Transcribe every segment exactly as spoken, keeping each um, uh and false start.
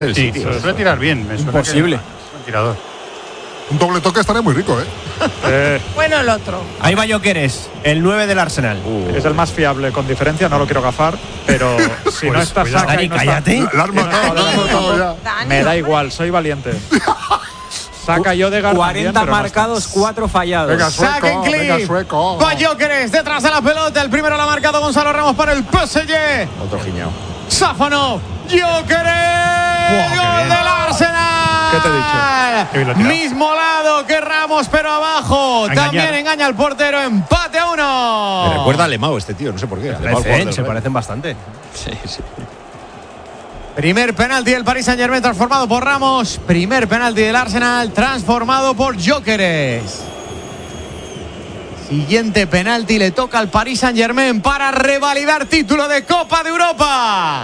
El sí, sitio. suele tirar bien. Me suena Imposible. Que es un tirador. Un doble toque estaría muy rico, ¿eh? Eh, Bueno, el otro. Ahí va Gyökeres, el nueve del Arsenal. Uh, es el más fiable con diferencia, no lo quiero gafar, pero si Pues, no está cuidado. Saka y Dani, no está, cállate. La arma No, no, no, no, ya. Dani, me da hombre. igual, soy valiente. Saka y Odegaard cuarenta también, pero no marcados, están. cuatro fallados. Venga, Saquen sueco, clip. venga, sueco. Va Gyökeres detrás de la pelota. El primero lo ha marcado Gonzalo Ramos para el P S G. otro giñao. Sáfano. Gyökeres. qué Gol bien. del Arsenal. ¿Qué te he dicho? Qué bien lo ha tirado. Mismo lado que Ramos, pero abajo. A engañar. También engaña al portero. Empate a uno. Me recuerda a Lemao este tío, no sé por qué. Lemao, el jugador Parecen, del se Real. parecen bastante. Sí, sí. Primer penalti del Paris Saint-Germain transformado por Ramos. Primer penalti del Arsenal transformado por Gyökeres. Siguiente penalti le toca al Paris Saint-Germain para revalidar título de Copa de Europa.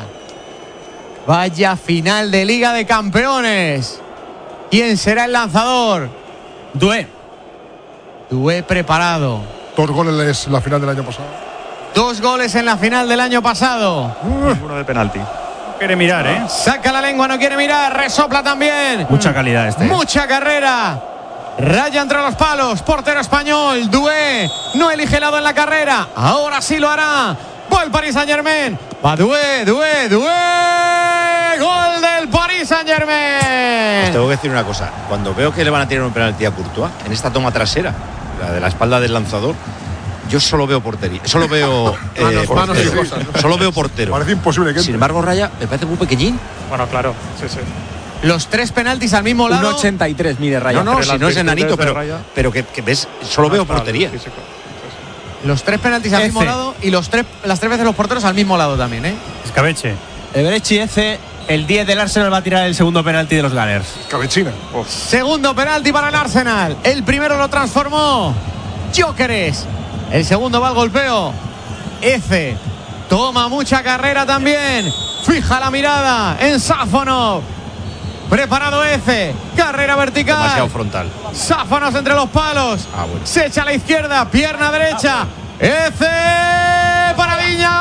Vaya final de Liga de Campeones. ¿Quién será el lanzador? Doué. Doué preparado. Dos goles en la final del año pasado. Dos goles en la final del año pasado. Ninguno de penalti. No quiere mirar, ¿eh? Saca la lengua, no quiere mirar. Resopla también. Mucha calidad este. Mucha carrera. Raya entre los palos. Portero español. Doué no elige lado en la carrera. Ahora sí lo hará. Va el Paris Saint-Germain. Va Doué, Doué, Doué. Gol del Paris Saint-Germain. Os tengo que decir una cosa. Cuando veo que le van a tirar un penalti a Courtois, en esta toma trasera, la de la espalda del lanzador, yo solo veo portería. Solo veo. eh, Manos, manos y portero. cosas, ¿no? Solo veo portero. Parece imposible que Sin embargo, Raya me parece muy pequeñín. Bueno, claro, sí, sí. Los tres penaltis al mismo un lado. ochenta y tres mide Raya. No, no, Entre si las no es virtudes enanito, de pero, Raya. pero que, que ves, solo veo Más portería. físico. Sí, sí. Los tres penaltis al F. mismo lado. Y los tres, las tres veces los porteros al mismo lado también, ¿eh? Escabeche. Ebrechi F, el diez del Arsenal va a tirar el segundo penalti de los Gunners. Cabechina. Segundo penalti para el Arsenal. El primero lo transformó Gyökeres. El segundo va al golpeo. F. Toma mucha carrera también. Fija la mirada en Sáfonov. Preparado F. Carrera vertical. Demasiado frontal. Sáfonos entre los palos. Ah, bueno. Se echa a la izquierda. Pierna derecha. F. Para Viña.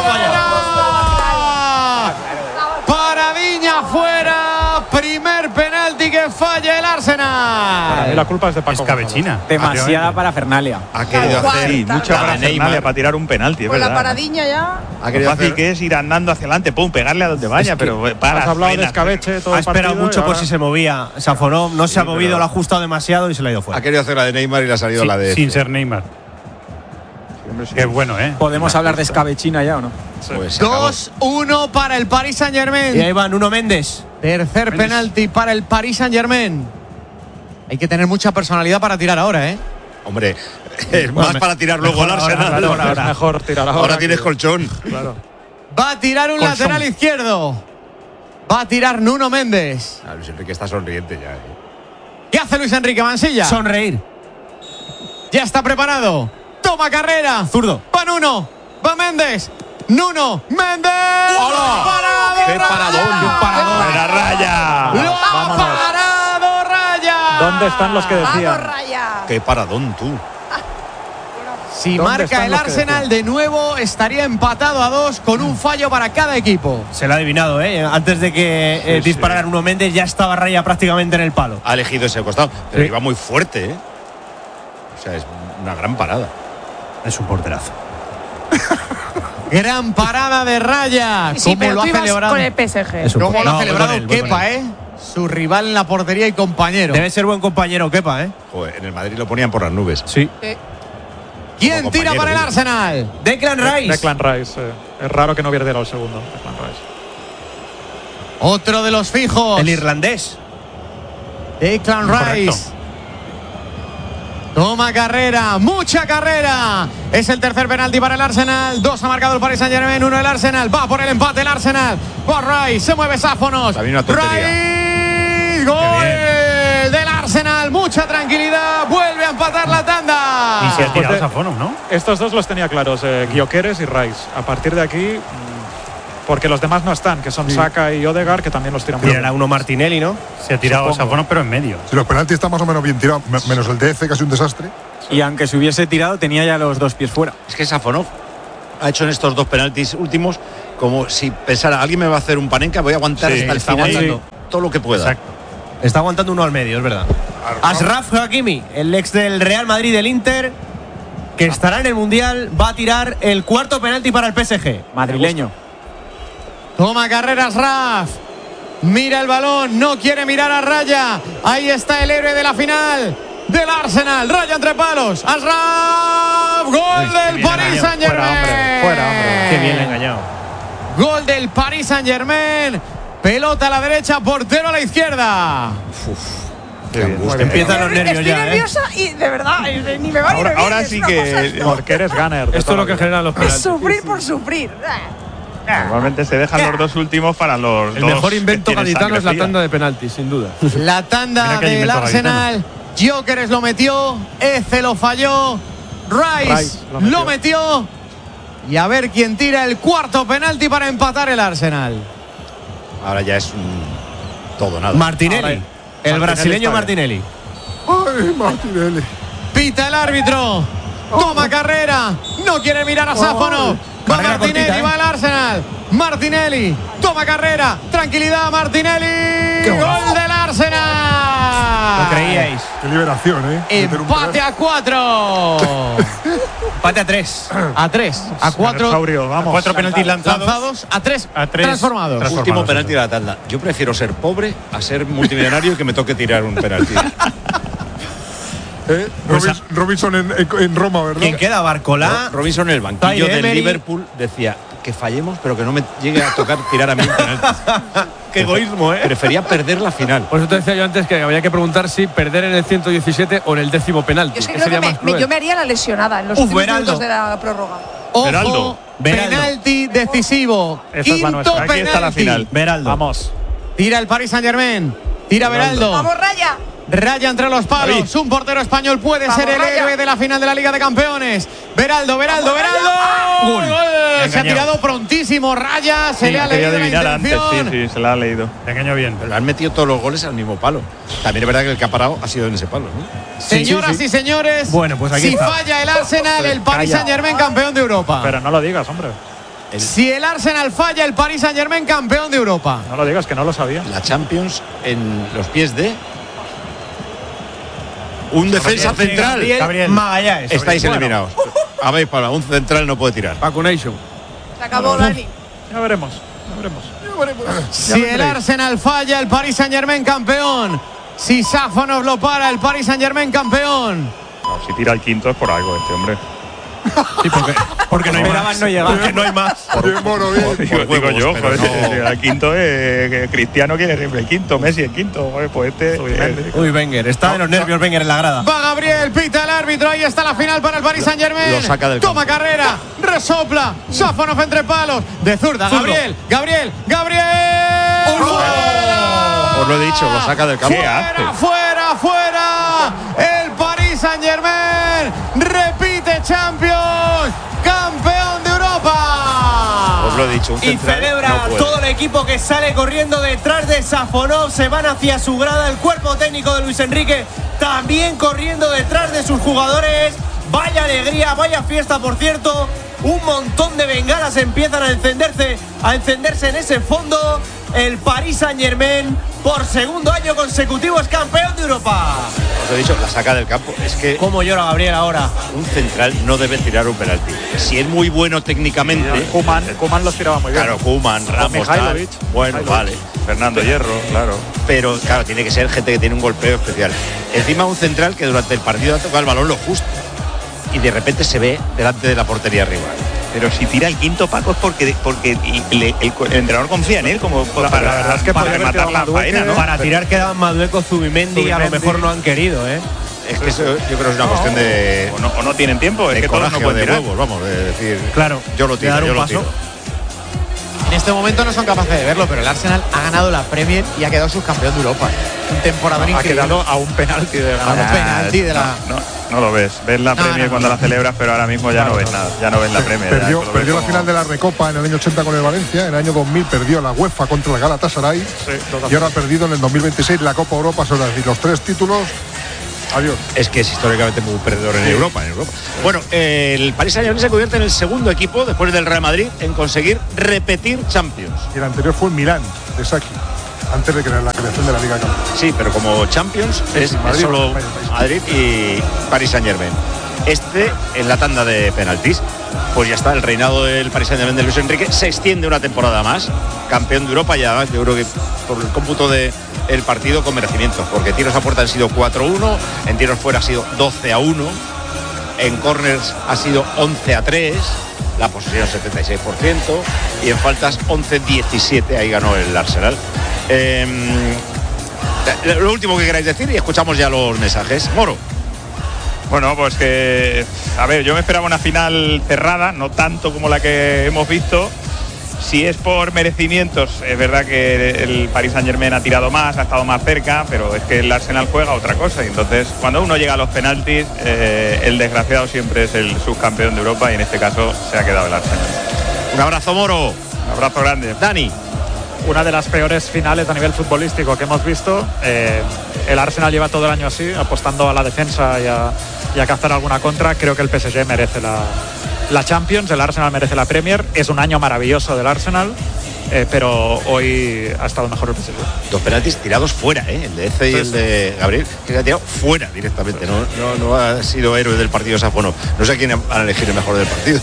Fuera. Para Viña fuera. Primer penalti que falla el Para mí Arsenal. la culpa es de Paco Escabechina. Demasiada para Fernalia. Ha querido Tal hacer. cual, Sí, tal mucha cual. para Neymar. para tirar un penalti, es Con la verdad. paradilla ya. Ha Lo querido fácil hacer. que es ir andando hacia adelante, pum, pegarle a donde vaya, pero eh, para. Has hablado de frena. escabeche todo Ha el partido. esperado mucho y por ahora- si se movía. Safonov no se ha Sí, movido, pero- lo ha ajustado demasiado y se le ha ido fuera. Ha querido hacer la de Neymar y le ha salido Sí, la de. sin ser Neymar. Qué bueno, ¿eh? ¿Podemos hablar de escabechina ya o no? Pues se acabó. dos uno para el Paris Saint Y ahí Germain. va Nuno Méndez. Tercer Méndez. penalti para el Paris Saint Germain. Hay que tener mucha personalidad para tirar ahora, ¿eh? Hombre, es más me- para tirar luego al mejor ahora, Arsenal. Claro, Ahora. es mejor tirar ahora. Ahora tienes que- colchón. Claro. Va a tirar un Colson. lateral izquierdo. Va a tirar Nuno Méndez. Ah, Luis Enrique está sonriente ya. eh. ¿Qué hace Luis Enrique Mansilla? Sonreír. Ya está preparado. Toma carrera. Zurdo. Va Nuno. Va Méndez. Nuno Méndez. ¡Parado, ¡Qué Raya! paradón! ¡Qué paradón! ¡La raya! ¡Lo ha Vámonos. parado Raya! ¿Dónde están los que decían? Vamos, Raya. ¡Qué paradón tú! Si ¿Dónde marca están el los que Arsenal de nuevo, estaría empatado a dos con un fallo para cada equipo. Se lo ha adivinado, ¿eh? Antes de que eh, Sí, disparara Nuno Méndez ya estaba Raya prácticamente en el palo. Ha elegido ese costado, pero Sí. iba muy fuerte, ¿eh? O sea, es una gran parada. Es un porterazo. Gran parada de Raya. Sí, ¿Cómo pero lo tú ha ibas celebrado? con el P S G. Es un ¿Cómo lo No, ha voy celebrado con él, voy con Kepa, él. eh? Su rival en la portería y compañero. Debe ser buen compañero Kepa, ¿eh? Joder, en el Madrid lo ponían por las nubes. Sí. ¿Quién como tira compañero, para el digo. Arsenal? Declan Rice. Declan Rice. eh. Es raro que no hubiera tirado el segundo. Declan Rice. Otro de los fijos. El irlandés. Declan Correcto. Rice. Toma carrera, mucha carrera. Es el tercer penalti para el Arsenal. Dos ha marcado el Paris Saint Germain, uno el Arsenal. Va por el empate el Arsenal. Va Rice, se mueve Sáfonos. También una tontería. Rice, gol del Arsenal. Mucha tranquilidad. Vuelve a empatar la tanda. Y se ha tirado de- Safonov, ¿no? Estos dos los tenía claros, eh, Gyökeres y Rice. A partir de aquí, mm, porque los demás no están, que son Saka y Odegaard, que también los tiran muy Tirará bien. uno Martinelli, ¿no? Se ha tirado Supongo. Safonov, pero en medio. Si los penaltis están más o menos bien tirados, me- menos el D F, casi un desastre. Y aunque se hubiese tirado, tenía ya los dos pies fuera. Es que Safonov ha hecho en estos dos penaltis últimos como si pensara, alguien me va a hacer un panenca, voy a aguantar Sí, hasta el está final aguantando. todo lo que pueda. Exacto. Está aguantando uno al medio, es verdad. Ashraf Hakimi, el ex del Real Madrid del Inter, que estará en el Mundial, va a tirar el cuarto penalti para el P S G. Madrileño. Toma carreras Raf. Mira el balón, no quiere mirar a raya. Ahí está el héroe de la final del Arsenal. Raya entre palos. Ashraf. Gol del Paris Saint-Germain. Fuera, hombre, fuera, hombre. Qué bien le ha engañado. Gol del Paris Saint-Germain. Pelota a la derecha, portero a la izquierda. Qué angustia. Empiezan los nervios Estoy ya, ¿eh? nerviosa y de verdad, eh, ni me va ni Ahora, me viene, ahora es sí una que. cosa- Porque eres gunner. de Esto es toda lo la que vida. genera los Es penaltis. sufrir por sufrir. Normalmente se dejan los dos últimos para los El dos mejor que invento tienen gaditano sangre es la fría. tanda de penaltis, sin duda. La tanda Mira que hay del invento Arsenal. Gyökeres lo metió. Eze lo falló. Rice, Rice lo, lo metió. metió. Y a ver quién tira el cuarto penalti para empatar el Arsenal. Ahora ya es un todo nada. Martinelli, Ahora, el Martinelli brasileño está Martinelli. Ay, Martinelli. Pita el árbitro. Toma carrera. No quiere mirar a Sáfonov. Va Carrera Martinelli, cortita, ¿eh? va el Arsenal. Martinelli. Toma carrera. Tranquilidad, Martinelli. Gol golazo. del Arsenal. ¿Lo creíais? Qué liberación, ¿eh? Meter un Empate penalti. a cuatro. Empate a tres. A tres. A cuatro. Dinosaurio, vamos. Cuatro penaltis lanzados. Lanzados. A tres. A tres. Transformados. Transformados. Último penalti de la tanda. Yo prefiero ser pobre a ser multimillonario y que me toque tirar un penalti. ¿Eh? Pues Robins- Robinson en, en- en Roma, ¿verdad? ¿Quién queda? Barcolá. Robinson en el banquillo Tyler del Emery. Liverpool decía que fallemos, pero que no me llegue a tocar tirar a mí un penalti. Qué egoísmo, ¿eh? Prefería perder la final. Por eso te decía yo antes que habría que preguntar si perder en el ciento diecisiete o en el décimo penalti. Yo es que ¿Qué creo que sería me, más me- cruel? yo me haría la lesionada en los Uf, últimos Beraldo. minutos de la prórroga. Ojo. Beraldo. Beraldo. Penalti decisivo. Esa es la Quinto nuestra. Aquí está la penalti. final. Beraldo. Vamos. Tira el Paris Saint-Germain. Tira Beraldo. ¡Vamos, Raya! Raya entre los palos. David. Un portero español puede Vamos, ser el Raya. héroe de la final de la Liga de Campeones. Beraldo, Beraldo, Vamos, Beraldo. Gol. Gol. Se ha Engañado. tirado prontísimo. Raya. Se Sí, le ha quería leído la adivinar antes, intención. sí, sí, se la ha leído. Te engaño bien. Pero han metido todos los goles al mismo palo. También es verdad que el que ha parado ha sido en ese palo, ¿no? Señoras y señores, Bueno, pues aquí si está. falla el Arsenal, el Paris Calla. Saint-Germain campeón de Europa. Pero no lo digas, hombre. Si el Arsenal falla, el Paris Saint-Germain campeón de Europa. No lo digas, que no lo sabía. La Champions en los pies de un defensa central. Gabriel, Gabriel. Magallanes. Estáis Bueno. eliminados. A ver, para un central no puede tirar. Vacunation. Se acabó, Dani. Ya veremos. Ya veremos. Si el Arsenal falla, el Paris Saint-Germain campeón. Si Sáfonov lo para, el Paris Saint-Germain campeón. No, si tira el quinto es por algo este hombre. Sí, porque, porque no hay Esperaban más. no llegar. Porque no hay más. Bien, bueno, bien. Digo, digo huevos, yo, pero joder, no. si el quinto es que Cristiano quiere siempre el quinto, Messi el quinto, joder, pues este. eh, Uy, Wenger. Está de los nervios Wenger en la grada. Va Gabriel, pita el árbitro. Ahí está la final para el Paris Saint-Germain. lo saca del Toma campo. carrera, resopla. Sáfonov entre palos. De zurda, Zurdo. Gabriel, Gabriel, Gabriel. ¡Fuera! Os lo he dicho, lo saca del campo. ¿Qué hace? Fuera, fuera, fuera. El Paris Saint-Germain repite Champions, campeón de Europa. Os lo he dicho, un Y central celebra no puede. todo el equipo que sale corriendo detrás de Safonov. Se van hacia su grada. El cuerpo técnico de Luis Enrique también corriendo detrás de sus jugadores. Vaya alegría, vaya fiesta, por cierto. Un montón de bengalas empiezan a encenderse, a encenderse en ese fondo. El Paris Saint-Germain, por segundo año consecutivo, es campeón de Europa. Os he dicho, la saca del campo. Es que ¿Cómo llora Gabriel ahora? un central no debe tirar un penalti. Si es muy bueno técnicamente, Kuman, Kuman los tiraba muy bien. claro, Koeman, Ramos, tal, Mihailovic. bueno, Mihailovic. vale. Fernando Hierro, claro. Pero claro, tiene que ser gente que tiene un golpeo especial. Encima un central que durante el partido ha tocado el balón lo justo y de repente se ve delante de la portería rival. Pero si tira el quinto, Paco, es porque, porque le- el, el entrenador confía en él como para, la verdad es que para podría haber rematar tirado la Madueque, faena, ¿no? Para tirar quedaban Madueco, Zubimendi, a lo Zubimendi. mejor no han querido, ¿eh? Es que eso yo creo que es una cuestión de, O no, o no tienen tiempo, es de que todos coraje no o pueden de tirar. huevos, vamos, de decir, Claro. yo lo de tiro, dar un yo lo paso. tiro. En este momento no son capaces de verlo, pero el Arsenal ha ganado la Premier y ha quedado subcampeón de Europa. Un temporador Ha increíble. quedado a un penalti de A un ganar. penalti de la. No, no lo ves. Ves la No, Premier no, cuando no. la celebras, pero ahora mismo ya no ves nada. Ya no ves la Premier. ya Perdió, lo ves perdió la como- final de la Recopa en el año ochenta con el Valencia, en el año dos mil perdió la UEFA contra el Galatasaray Sí, y ahora ha perdido en el dos mil veintiséis la Copa Europa. Son decir, los tres títulos Adiós. Es que es históricamente muy perdedor en Europa, en Europa. Bueno, eh, el Paris Saint-Germain se convierte en el segundo equipo después del Real Madrid en conseguir repetir Champions. Y el anterior fue el Milán, de Saki, antes de crear la creación de la Liga de Campeones. Sí, pero como Champions Sí, es, sí, Madrid, es solo Madrid, Madrid y Paris Saint-Germain. Este en la tanda de penaltis. Pues ya está, el reinado del Paris Saint-Germain de Luis Enrique se extiende una temporada más, campeón de Europa y además yo creo que por el cómputo de el partido con merecimientos, porque tiros a puerta han sido cuatro a uno, en tiros fuera ha sido doce a uno, en corners ha sido once a tres, la posesión setenta y seis por ciento y en faltas once a diecisiete, ahí ganó el Arsenal. Eh, lo último que queráis decir y escuchamos ya los mensajes. Moro. Bueno, pues que, a ver, yo me esperaba una final cerrada, no tanto como la que hemos visto. Si es por merecimientos, es verdad que el Paris Saint-Germain ha tirado más, ha estado más cerca, pero es que el Arsenal juega otra cosa. Y entonces, cuando uno llega a los penaltis, eh, el desgraciado siempre es el subcampeón de Europa y en este caso se ha quedado el Arsenal. Un abrazo, Moro. Un abrazo grande. Dani. Una de las peores finales a nivel futbolístico que hemos visto. Eh, el Arsenal lleva todo el año así, apostando a la defensa y a, y a cazar alguna contra. Creo que el P S G merece la, la Champions, el Arsenal merece la Premier. Es un año maravilloso del Arsenal, eh, pero hoy ha estado mejor el P S G. Dos penaltis tirados fuera, ¿eh? El de Eze y el de Gabriel, que se ha tirado fuera directamente. No, no, no ha sido héroe del partido Safonov. No sé a quién van a elegir el mejor del partido.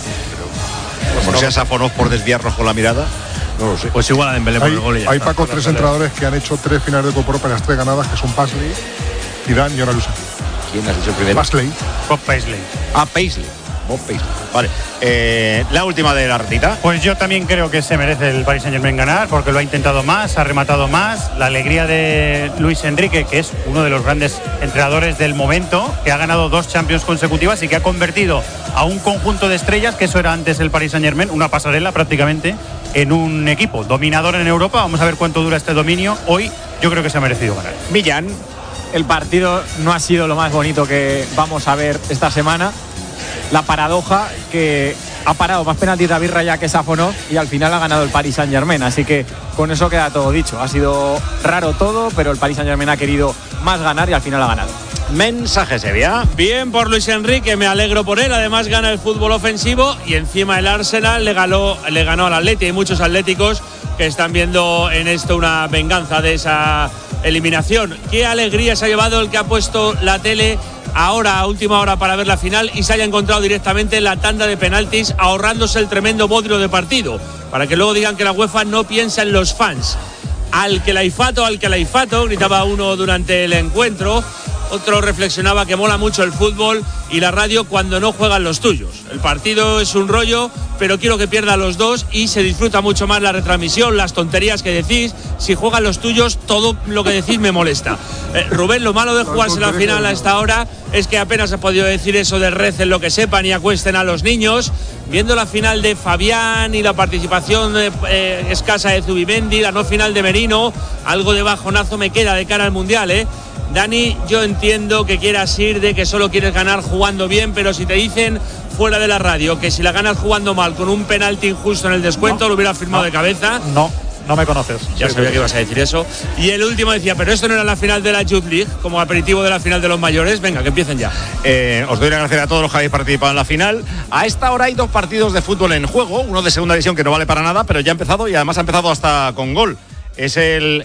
Pero, como no sea Safonov por desviarnos con la mirada. No lo sé. Pues igual a Dembélé por Hay, el gol y ya hay está. Paco, tres entrenadores que han hecho tres finales de Copa Europa en las tres ganadas, que son Paisley, Zidane y ahora Luis Enrique. ¿Quién has dicho primero? Paisley. Bob Paisley. Ah, Paisley. Bob Paisley. Vale. Eh, la última de la ratita. Pues yo también creo que se merece el Paris Saint-Germain ganar, porque lo ha intentado más, ha rematado más. La alegría de Luis Enrique, que es uno de los grandes entrenadores del momento, que ha ganado dos Champions consecutivas y que ha convertido a un conjunto de estrellas, que eso era antes el Paris Saint-Germain, una pasarela prácticamente, en un equipo dominador en Europa. Vamos a ver cuánto dura este dominio. Hoy yo creo que se ha merecido ganar. Millán. El partido no ha sido lo más bonito que vamos a ver esta semana. La paradoja que ha parado más penaltis David Raya que Safonov y al final ha ganado el Paris Saint-Germain. Así que con eso queda todo dicho. Ha sido raro todo, pero el Paris Saint-Germain ha querido más ganar y al final ha ganado. Mensaje, Sevilla. Bien por Luis Enrique, me alegro por él. Además gana el fútbol ofensivo y encima el Arsenal le ganó, le ganó al Atleti. Hay muchos atléticos que están viendo en esto una venganza de esa eliminación. Qué alegría se ha llevado el que ha puesto la tele ahora a última hora para ver la final y se haya encontrado directamente en la tanda de penaltis, ahorrándose el tremendo bodrio de partido, para que luego digan que la UEFA no piensa en los fans. Al que laifato, al que laifato, gritaba uno durante el encuentro. Otro reflexionaba que mola mucho el fútbol y la radio cuando no juegan los tuyos. El partido es un rollo, pero quiero que pierdan los dos y se disfruta mucho más la retransmisión, las tonterías que decís. Si juegan los tuyos, todo lo que decís me molesta. Eh, Rubén, lo malo de jugarse la final a esta hora es que apenas ha podido decir eso de recen lo que sepan y acuesten a los niños. Viendo la final de Fabián y la participación eh, eh, escasa de Zubimendi, la no final de Merino, algo de bajonazo me queda de cara al Mundial, ¿eh? Dani, yo entiendo que quieras ir de que solo quieres ganar jugando bien, pero si te dicen fuera de la radio que si la ganas jugando mal con un penalti injusto en el descuento, no, lo hubiera firmado no, de cabeza. No, no me conoces. Ya sí, sabía que ibas a decir eso. Y el último decía, pero esto no era la final de la Youth League, como aperitivo de la final de los mayores. Venga, que empiecen ya. Eh, os doy las gracias a todos los que habéis participado en la final. A esta hora hay dos partidos de fútbol en juego, uno de segunda división que no vale para nada, pero ya ha empezado y además ha empezado hasta con gol. Es el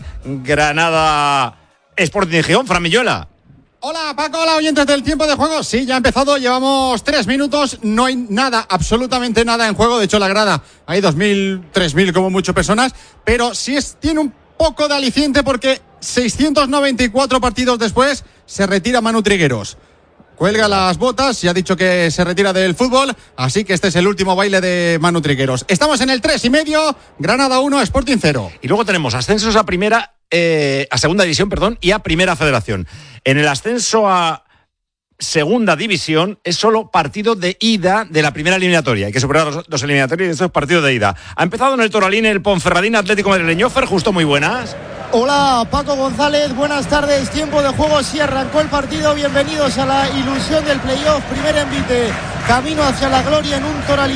Granada Sporting de Gijón, Fran Milluela. Hola Paco, hola oyentes del tiempo de juego. Sí, ya ha empezado, llevamos tres minutos, no hay nada, absolutamente nada en juego. De hecho, la grada hay dos mil, tres mil como mucho personas, pero sí es, tiene un poco de aliciente porque seiscientos noventa y cuatro partidos después se retira Manu Trigueros. Cuelga las botas y ha dicho que se retira del fútbol, así que este es el último baile de Manu Trigueros. Estamos en el tres y medio, Granada uno, Sporting cero. Y luego tenemos ascensos a primera, eh, a segunda división, perdón, y a primera federación. En el ascenso a segunda división es solo partido de ida de la primera eliminatoria. Hay que superar los, los eliminatorios y estos partidos de ida. Ha empezado en el Toralín el Ponferradina Atlético Madrileño. Fer Justo, muy buenas. Hola Paco González, buenas tardes, tiempo de juego, sí arrancó el partido, bienvenidos a la ilusión del playoff, primer envite, camino hacia la gloria en un Toralín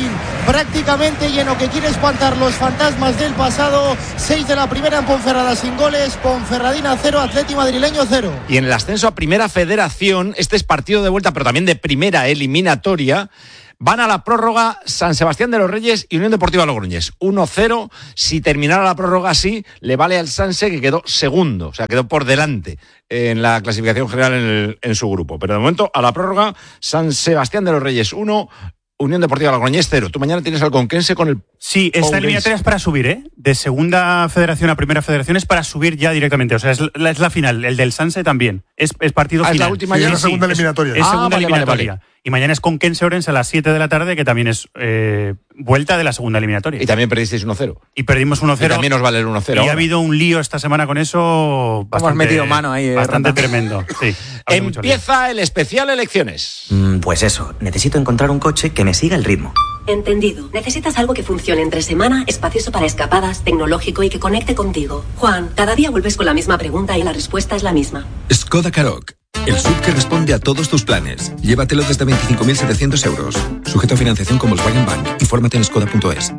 prácticamente lleno, que quiere espantar los fantasmas del pasado. Seis de la primera en Ponferrada sin goles, Ponferradina cero, Atleti madrileño cero. Y en el ascenso a Primera Federación, este es partido de vuelta, pero también de primera eliminatoria. Van a la prórroga San Sebastián de los Reyes y Unión Deportiva Logroñés. uno cero. Si terminara la prórroga así, le vale al Sanse, que quedó segundo. O sea, quedó por delante en la clasificación general en, el, en su grupo. Pero de momento, a la prórroga, San Sebastián de los Reyes uno, Unión Deportiva Logroñés cero. Tú mañana tienes al Conquense con el... Sí, esta Ourense. eliminatoria es para subir, ¿eh? De segunda federación a primera federación es para subir ya directamente. O sea, es la, es la final. El del Sanse también. Es, es partido ah, final. ¿Es la última Sí, ya? es la Sí, segunda es- eliminatoria. Es, Ah, segunda vale, vale, eliminatoria. vale. Y mañana es Conquense Ourense a las siete de la tarde, que también es eh, vuelta de la segunda eliminatoria. Y también perdisteis uno cero. Y perdimos uno Y cero. también os vale el uno cero. Y ha ahora. habido un lío esta semana con eso bastante, metido mano ahí, eh, bastante Rata. tremendo. Sí, ha habido mucho lío. Empieza el especial elecciones. Mm, pues eso, necesito encontrar un coche que me siga el ritmo. Entendido. Necesitas algo que funcione entre semana, espacioso para escapadas, tecnológico y que conecte contigo. Juan, cada día vuelves con la misma pregunta y la respuesta es la misma. Skoda Karoq, el S U V que responde a todos tus planes. Llévatelo desde veinticinco mil setecientos euros. Sujeto a financiación con Volkswagen Bank. Infórmate en skoda punto es.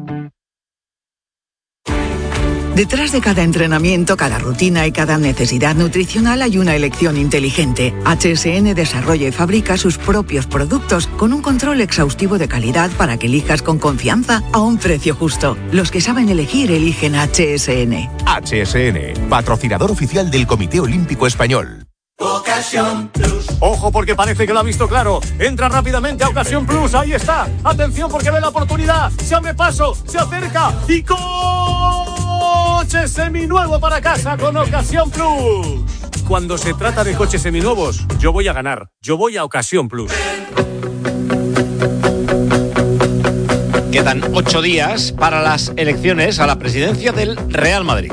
Detrás de cada entrenamiento, cada rutina y cada necesidad nutricional hay una elección inteligente. H S N desarrolla y fabrica sus propios productos con un control exhaustivo de calidad para que elijas con confianza a un precio justo. Los que saben elegir eligen H S N. H S N, patrocinador oficial del Comité Olímpico Español. Ocasión Plus. Ojo, porque parece que lo ha visto claro. Entra rápidamente a Ocasión Plus. Ahí está. Atención, porque ve la oportunidad. Se abre paso, se acerca y coche seminuevo para casa con Ocasión Plus. Cuando se trata de coches seminuevos, yo voy a ganar. Yo voy a Ocasión Plus. Quedan ocho días para las elecciones a la presidencia del Real Madrid.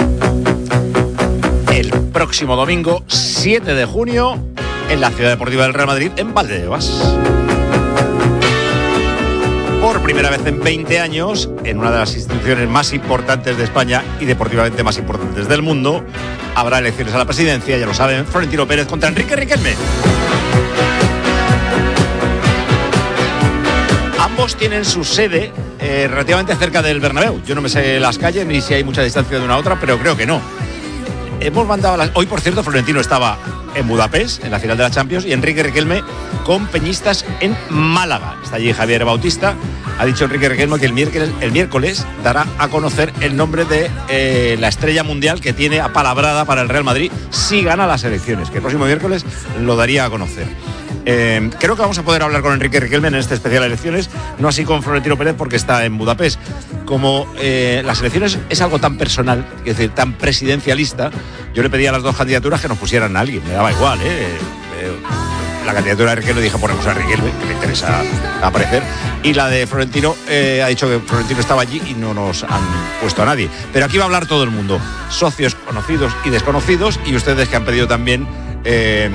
El próximo domingo, siete de junio, en la Ciudad Deportiva del Real Madrid, en Valdebebas. Por primera vez en veinte años, en una de las instituciones más importantes de España y deportivamente más importantes del mundo, habrá elecciones a la presidencia, ya lo saben, Florentino Pérez contra Enrique Riquelme. Ambos tienen su sede eh, relativamente cerca del Bernabéu. Yo no me sé las calles ni si hay mucha distancia de una a otra, pero creo que no. Hemos mandado a las... Hoy, por cierto, Florentino estaba en Budapest, en la final de la Champions, y Enrique Riquelme con Peñistas en Málaga. Está allí Javier Bautista. Ha dicho Enrique Riquelme que el miércoles, el miércoles dará a conocer el nombre de eh, la estrella mundial que tiene apalabrada para el Real Madrid si gana las elecciones, que el próximo miércoles lo daría a conocer. Eh, creo que vamos a poder hablar con Enrique Riquelme en este especial elecciones, no así con Florentino Pérez porque está en Budapest. Como eh, las elecciones es algo tan personal, es decir, tan presidencialista, yo le pedí a las dos candidaturas que nos pusieran a alguien, me daba igual, ¿eh? eh la candidatura de Riquelme dije ponemos a Riquelme, que le interesa aparecer, y la de Florentino eh, ha dicho que Florentino estaba allí y no nos han puesto a nadie. Pero aquí va a hablar todo el mundo, socios conocidos y desconocidos, y ustedes que han pedido también eh,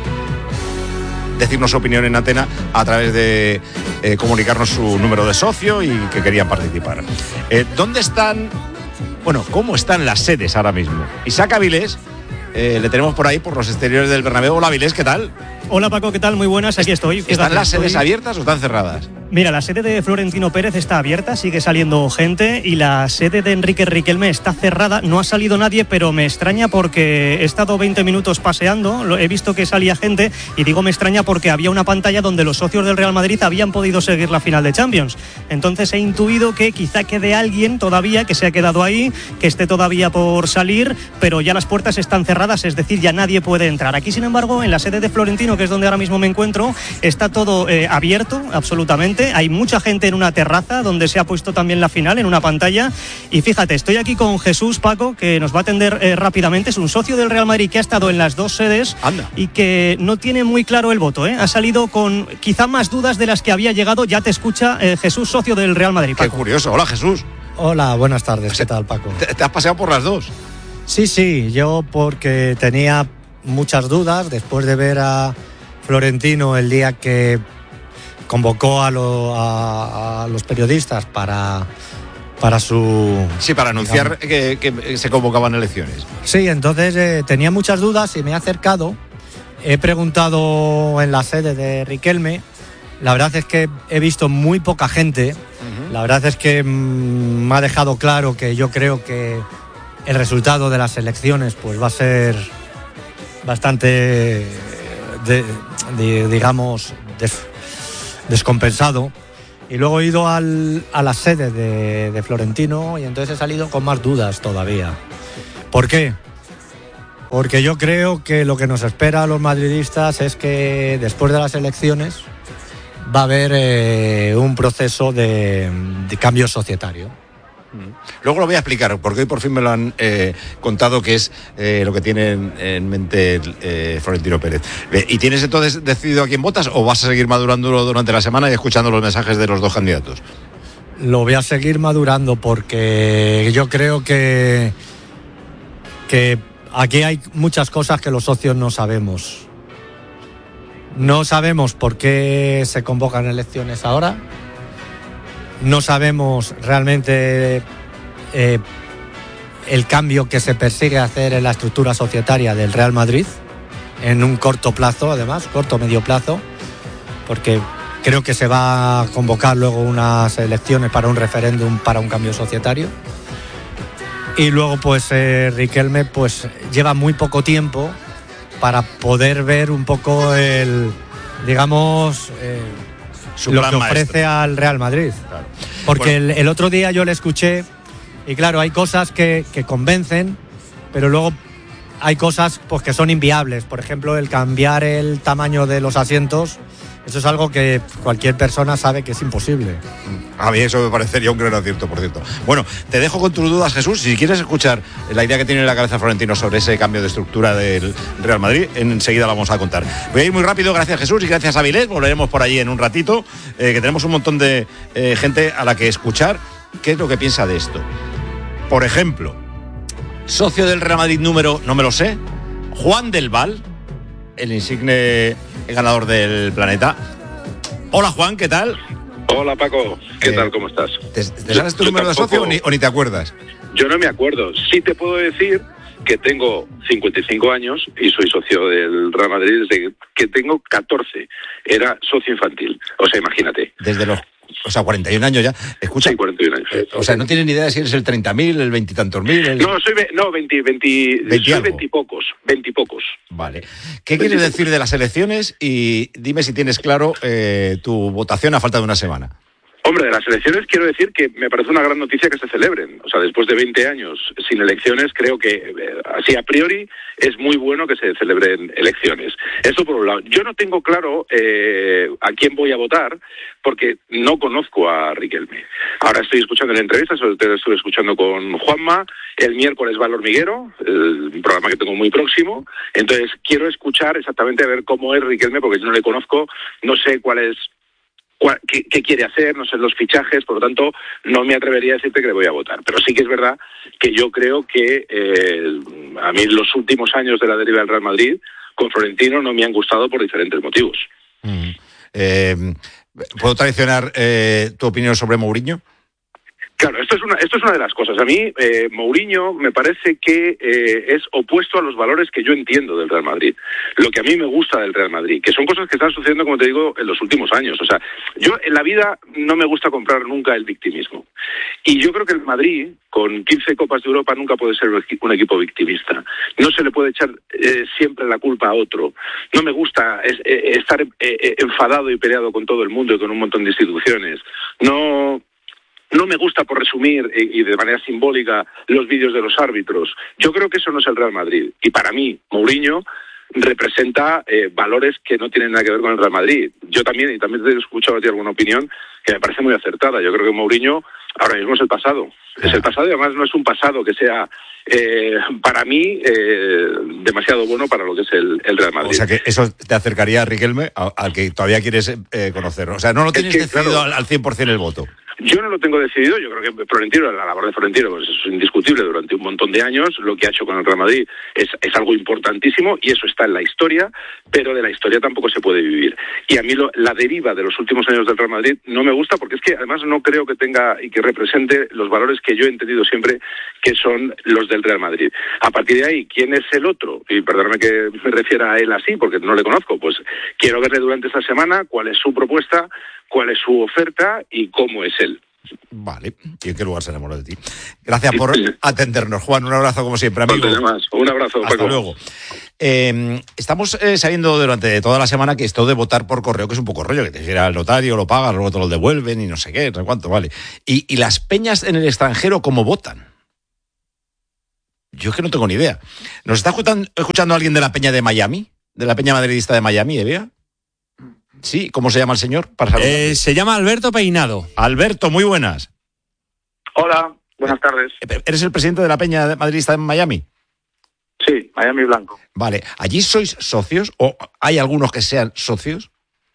decirnos su opinión en antena a través de eh, comunicarnos su número de socio y que querían participar. Eh, ¿Dónde están, bueno, cómo están las sedes ahora mismo? Isaac Avilés, eh, le tenemos por ahí, por los exteriores del Bernabéu. Hola Avilés, ¿qué tal? Hola Paco, ¿qué tal? Muy buenas, aquí estoy. ¿Están Fíjate, las sedes estoy... abiertas o están cerradas? Mira, la sede de Florentino Pérez está abierta, sigue saliendo gente, y la sede de Enrique Riquelme está cerrada. No ha salido nadie, pero me extraña porque he estado veinte minutos paseando, he visto que salía gente, y digo me extraña porque había una pantalla donde los socios del Real Madrid habían podido seguir la final de Champions. Entonces he intuido que quizá quede alguien todavía que se ha quedado ahí, que esté todavía por salir, pero ya las puertas están cerradas, es decir, ya nadie puede entrar. Aquí, sin embargo, en la sede de Florentino, que es donde ahora mismo me encuentro, está todo eh, abierto, absolutamente. Hay mucha gente en una terraza donde se ha puesto también la final en una pantalla. Y fíjate, estoy aquí con Jesús, Paco, que nos va a atender eh, rápidamente. Es un socio del Real Madrid que ha estado en las dos sedes. Anda. Y que no tiene muy claro el voto, ¿eh? Ha salido con quizá más dudas de las que había llegado. Ya te escucha eh, Jesús, socio del Real Madrid, Paco. Qué curioso. Hola Jesús. Hola, buenas tardes. ¿Qué tal, Paco? ¿Te, te has paseado por las dos? Sí, sí, yo porque tenía muchas dudas después de ver a Florentino el día que convocó a, lo, a, a los periodistas para, para su... Sí, para anunciar que, que se convocaban elecciones. Sí, entonces eh, tenía muchas dudas y me he acercado. He preguntado en la sede de Riquelme. La verdad es que he visto muy poca gente. Uh-huh. La verdad es que mmm, me ha dejado claro que yo creo que el resultado de las elecciones pues va a ser bastante, de, de, digamos, des, descompensado. Y luego he ido al, a la sede de, de Florentino y entonces he salido con más dudas todavía. ¿Por qué? Porque yo creo que lo que nos espera a los madridistas es que después de las elecciones va a haber eh, un proceso de, de cambio societario. Luego lo voy a explicar, porque hoy por fin me lo han eh, contado, que es eh, lo que tiene en, en mente eh, Florentino Pérez. ¿Y tienes entonces decidido a quién votas o vas a seguir madurándolo durante la semana y escuchando los mensajes de los dos candidatos? Lo voy a seguir madurando porque yo creo que, que aquí hay muchas cosas que los socios no sabemos. No sabemos por qué se convocan elecciones ahora. No sabemos realmente eh, el cambio que se persigue hacer en la estructura societaria del Real Madrid en un corto plazo, además, corto medio plazo, porque creo que se va a convocar luego unas elecciones para un referéndum para un cambio societario. Y luego, pues, eh, Riquelme pues lleva muy poco tiempo para poder ver un poco el, digamos, eh, lo que ofrece maestro al Real Madrid. Claro. Porque bueno, el, el otro día yo le escuché y claro, hay cosas que, que convencen, pero luego hay cosas pues que son inviables. Por ejemplo, el cambiar el tamaño de los asientos, eso es algo que cualquier persona sabe que es imposible. A mí eso me parecería un gran acierto, por cierto. Bueno, te dejo con tus dudas, Jesús. Si quieres escuchar la idea que tiene en la cabeza Florentino sobre ese cambio de estructura del Real Madrid, enseguida la vamos a contar. Voy a ir muy rápido, gracias Jesús y gracias a Vilés. Volveremos por allí en un ratito, eh, que tenemos un montón de eh, gente a la que escuchar. ¿Qué es lo que piensa de esto? Por ejemplo, socio del Real Madrid número, no me lo sé, Juan del Val, el insigne ganador del Planeta. Hola Juan, ¿qué tal? Hola Paco, ¿qué eh, tal? ¿Cómo estás? ¿Te, te sabes tu yo número tampoco, de socio o ni, o ni te acuerdas? Yo no me acuerdo. Sí te puedo decir que tengo cincuenta y cinco años y soy socio del Real Madrid desde que tengo catorce. Era socio infantil. O sea, imagínate. Desde los... O sea, cuarenta y un años ya. Escucha. Sí, cuarenta y un años. Eh, o sea, no tienes ni idea de si eres el treinta mil, el veintitantos mil. El... No, soy no, veinte, veinte, veinte soy veintipocos. Veintipocos. Vale. ¿Qué quieres decir de las elecciones? Y dime si tienes claro eh, tu votación a falta de una semana. Hombre, de las elecciones quiero decir que me parece una gran noticia que se celebren. O sea, después de veinte años sin elecciones, creo que eh, así a priori es muy bueno que se celebren elecciones. Eso por un lado. Yo no tengo claro eh, a quién voy a votar porque no conozco a Riquelme. Ahora estoy escuchando en entrevistas, estoy escuchando con Juanma. El miércoles va al Hormiguero, el programa que tengo muy próximo. Entonces quiero escuchar exactamente a ver cómo es Riquelme porque yo no le conozco, no sé cuál es... Qué, qué quiere hacer, no sé los fichajes, por lo tanto no me atrevería a decirte que le voy a votar, pero sí que es verdad que yo creo que eh, a mí los últimos años de la deriva del Real Madrid con Florentino no me han gustado por diferentes motivos. Mm. Eh, ¿Puedo traicionar eh, tu opinión sobre Mourinho? Claro, esto es una esto es una de las cosas. A mí, eh, Mourinho me parece que eh, es opuesto a los valores que yo entiendo del Real Madrid. Lo que a mí me gusta del Real Madrid, que son cosas que están sucediendo, como te digo, en los últimos años. O sea, yo en la vida no me gusta comprar nunca el victimismo. Y yo creo que el Madrid, con quince Copas de Europa, nunca puede ser un equipo victimista. No se le puede echar eh, siempre la culpa a otro. No me gusta es, eh, estar eh, enfadado y peleado con todo el mundo y con un montón de instituciones. No... No me gusta, por resumir, y de manera simbólica, los vídeos de los árbitros. Yo creo que eso no es el Real Madrid. Y para mí, Mourinho representa eh, valores que no tienen nada que ver con el Real Madrid. Yo también, y también te he escuchado a ti alguna opinión que me parece muy acertada. Yo creo que Mourinho ahora mismo es el pasado. Es el pasado y además no es un pasado que sea, eh, para mí, eh, demasiado bueno para lo que es el, el Real Madrid. O sea que eso te acercaría a Riquelme, a, al que todavía quieres eh, conocer. O sea, no lo tienes es que, decidido claro, al, al cien por ciento el voto. Yo no lo tengo decidido, yo creo que Florentino, la labor de Florentino pues es indiscutible durante un montón de años, lo que ha hecho con el Real Madrid es, es algo importantísimo y eso está en la historia, pero de la historia tampoco se puede vivir. Y a mí lo, la deriva de los últimos años del Real Madrid no me gusta porque es que además no creo que tenga y que represente los valores que yo he entendido siempre que son los del Real Madrid. A partir de ahí, ¿quién es el otro? Y perdóname que me refiera a él así porque no le conozco, pues quiero verle durante esta semana cuál es su propuesta, cuál es su oferta y cómo es él. Vale. ¿Y en qué lugar se enamoró de ti? Gracias por atendernos, Juan. Un abrazo como siempre, amigo. Un abrazo. Hasta Paco. luego. Eh, estamos eh, sabiendo durante toda la semana que esto de votar por correo, que es un poco rollo, que te llega al notario, lo pagas, luego te lo devuelven y no sé qué, no sé cuánto, vale. Y, y las peñas en el extranjero, ¿cómo votan? Yo es que no tengo ni idea. ¿Nos está escuchando, escuchando alguien de la peña de Miami? ¿De la peña madridista de Miami, Evia? Sí, ¿cómo se llama el señor? Para eh, se llama Alberto Peinado. Alberto, muy buenas. Hola, buenas tardes. ¿Eres el presidente de la peña madridista de Miami? Sí, Miami Blanco. Vale, ¿allí sois socios o hay algunos que sean socios?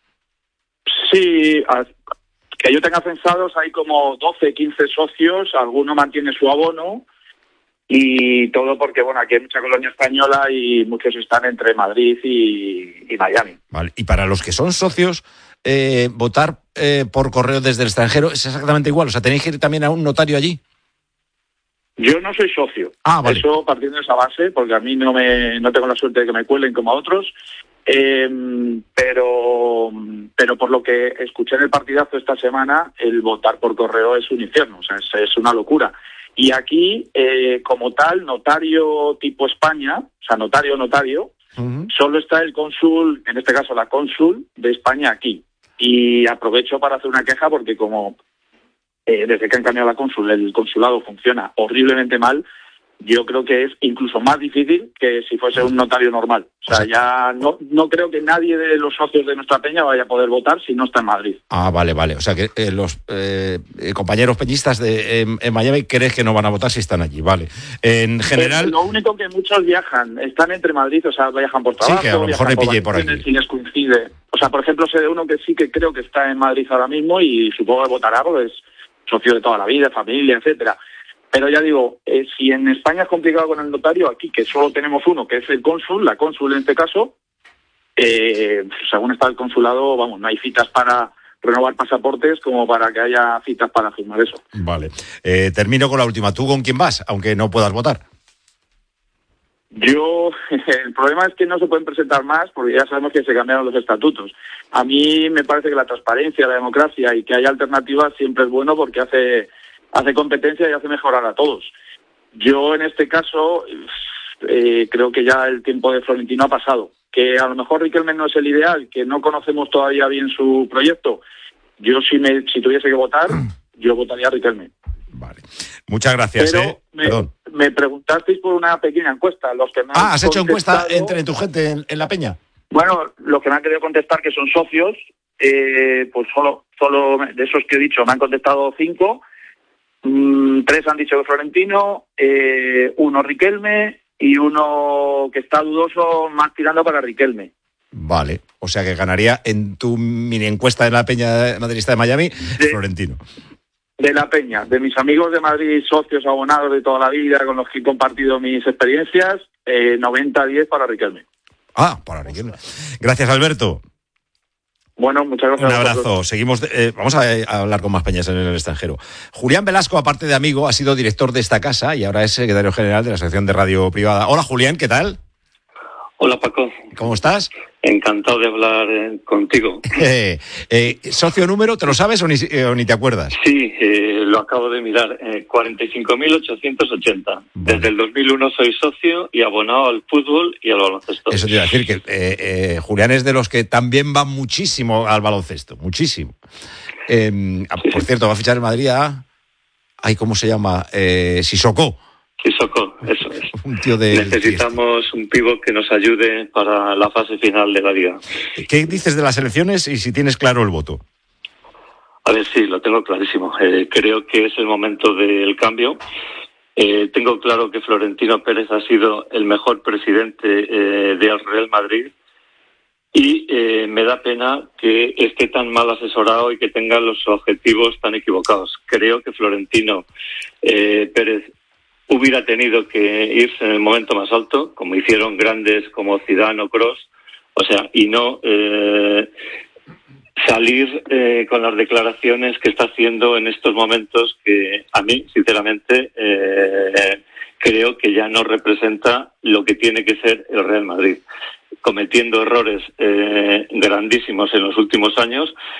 Sí, que yo tenga censados hay como doce, quince socios, alguno mantiene su abono y todo porque, bueno, aquí hay mucha colonia española y muchos están entre Madrid y, y Miami. Vale, y para los que son socios, eh, votar eh, por correo desde el extranjero es exactamente igual, o sea, tenéis que ir también a un notario allí. Yo no soy socio, ah, vale. Eso partiendo de esa base, porque a mí no me no tengo la suerte de que me cuelen como a otros, eh, pero pero por lo que escuché en el partidazo esta semana, el votar por correo es un infierno, o sea, es, es una locura. Y aquí, eh, como tal, notario tipo España, o sea, notario, notario, uh-huh. Solo está el cónsul, en este caso la cónsul de España aquí. Y aprovecho para hacer una queja porque como eh, desde que han cambiado la cónsul, el consulado funciona horriblemente mal, yo creo que es incluso más difícil que si fuese un notario normal. O sea, ya no, no creo que nadie de los socios de nuestra peña vaya a poder votar si no está en Madrid. Ah, vale, vale. O sea, que eh, los eh, compañeros peñistas de, en, en Miami crees que no van a votar si están allí, vale. En general... Eh, lo único que muchos viajan, están entre Madrid, o sea, viajan por trabajo, sí, que a lo mejor le pille por aquí. Si les coincide. O sea, por ejemplo, sé de uno que sí que creo que está en Madrid ahora mismo y supongo que votará porque es socio de toda la vida, familia, etcétera. Pero ya digo, eh, si en España es complicado con el notario, aquí que solo tenemos uno, que es el cónsul, la cónsul en este caso, eh, según está el consulado, vamos, no hay citas para renovar pasaportes como para que haya citas para firmar eso. Vale. Eh, termino con la última. ¿Tú con quién vas, aunque no puedas votar? Yo, el problema es que no se pueden presentar más porque ya sabemos que se cambiaron los estatutos. A mí me parece que la transparencia, la democracia y que haya alternativas siempre es bueno porque hace... hace competencia y hace mejorar a todos. Yo, en este caso, eh, creo que ya el tiempo de Florentino ha pasado. Que a lo mejor Riquelme no es el ideal, que no conocemos todavía bien su proyecto. Yo, si me si tuviese que votar, yo votaría a Riquelme. Vale. Muchas gracias. Pero eh. me, me preguntasteis por una pequeña encuesta. Los que me ah, ¿has hecho encuesta contestado... entre tu gente en, en la peña? Bueno, los que me han querido contestar que son socios, eh, pues solo, solo de esos que he dicho me han contestado cinco. Mm, tres han dicho que Florentino, eh, uno Riquelme y uno que está dudoso más tirando para Riquelme. Vale, o sea que ganaría en tu mini encuesta en la peña madridista de Miami, de, Florentino. De la peña, de mis amigos de Madrid, socios abonados de toda la vida, con los que he compartido mis experiencias, eh, noventa a diez para Riquelme. Ah, para Riquelme. Gracias, Alberto. Bueno, muchas gracias. Un abrazo. Seguimos. Eh, vamos a, a hablar con más peñas en el extranjero. Julián Velasco, aparte de amigo, ha sido director de esta casa y ahora es secretario general de la Asociación de Radio Privada. Hola, Julián, ¿qué tal? Hola, Paco. ¿Cómo estás? Encantado de hablar eh, contigo. Eh, eh, ¿Socio número, te lo sabes o ni, eh, o ni te acuerdas? Sí, eh, lo acabo de mirar. Eh, cuarenta y cinco mil ochocientos ochenta. Vale. Desde el dos mil uno soy socio y abonado al fútbol y al baloncesto. Eso te iba a decir, que eh, eh, Julián es de los que también va muchísimo al baloncesto. Muchísimo. Eh, sí, por sí. cierto, va a fichar en Madrid a... Ay, ¿cómo se llama? Eh, Sissoko. Sissoko, eso es. Un tío de... Necesitamos un pívot que nos ayude para la fase final de la liga. ¿Qué dices de las elecciones y si tienes claro el voto? A ver, sí, lo tengo clarísimo. Eh, creo que es el momento del cambio. Eh, tengo claro que Florentino Pérez ha sido el mejor presidente eh, del Real Madrid y eh, me da pena que esté tan mal asesorado y que tenga los objetivos tan equivocados. Creo que Florentino eh, Pérez hubiera tenido que irse en el momento más alto, como hicieron grandes como Zidane o Kroos, o sea, y no eh, salir eh, con las declaraciones que está haciendo en estos momentos que a mí, sinceramente, eh, creo que ya no representa lo que tiene que ser el Real Madrid, cometiendo errores eh, grandísimos en los últimos años,